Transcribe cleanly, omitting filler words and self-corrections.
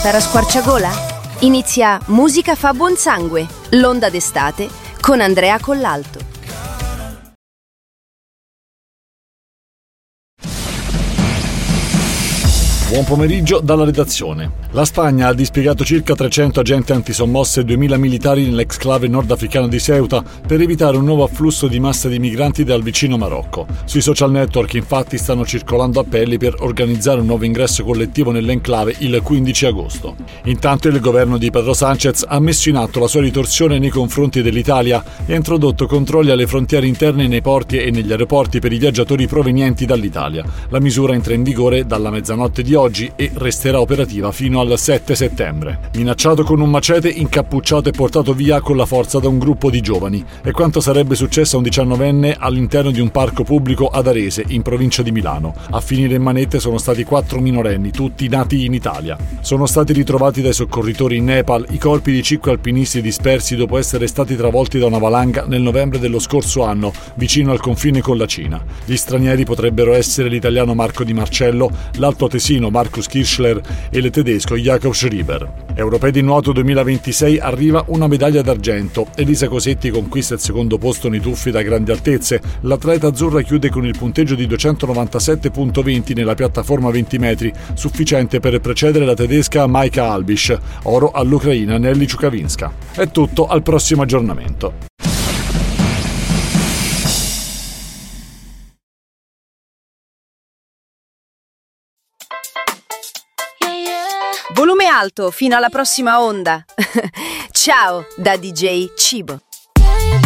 Per squarciagola? Inizia Musica fa buon sangue, l'onda d'estate con Andrea Collalto. Buon pomeriggio dalla redazione. La Spagna ha dispiegato circa 300 agenti antisommosse e 2000 militari nell'exclave nordafricana di Ceuta per evitare un nuovo afflusso di massa di migranti dal vicino Marocco. Sui social network infatti stanno circolando appelli per organizzare un nuovo ingresso collettivo nell'enclave il 15 agosto. Intanto il governo di Pedro Sánchez ha messo in atto la sua ritorsione nei confronti dell'Italia e ha introdotto controlli alle frontiere interne nei porti e negli aeroporti per i viaggiatori provenienti dall'Italia. La misura entra in vigore dalla mezzanotte di oggi e resterà operativa fino al 7 settembre. Minacciato con un macete, incappucciato e portato via con la forza da un gruppo di giovani. È quanto sarebbe successo a un 19enne all'interno di un parco pubblico ad Arese, in provincia di Milano. A finire in manette sono stati 4 minorenni, tutti nati in Italia. Sono stati ritrovati dai soccorritori in Nepal i corpi di 5 alpinisti dispersi dopo essere stati travolti da una valanga nel novembre dello scorso anno, vicino al confine con la Cina. Gli stranieri potrebbero essere l'italiano Marco Di Marcello, l'alto tesino Markus Kirchler e il tedesco Jakob Schreiber. Europei di nuoto 2026 arriva una medaglia d'argento. Elisa Cosetti conquista il secondo posto nei tuffi da grandi altezze. L'atleta azzurra chiude con il punteggio di 297,20 nella piattaforma 20 metri, sufficiente per precedere la tedesca Majka Albisch. Oro all'ucraina Nelly Ciukavinska. È tutto, al prossimo aggiornamento. Volume alto fino alla prossima onda. Ciao da DJ Cibo.